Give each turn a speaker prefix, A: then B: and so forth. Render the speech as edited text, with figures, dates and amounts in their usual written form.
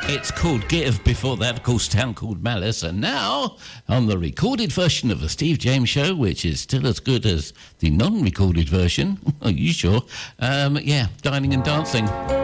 A: It's called Give. Before that, of course, Town Called Malice. And now, on the recorded version of the Steve James Show, which is still as good as the non-recorded version. Are you sure? Dining and Dancing.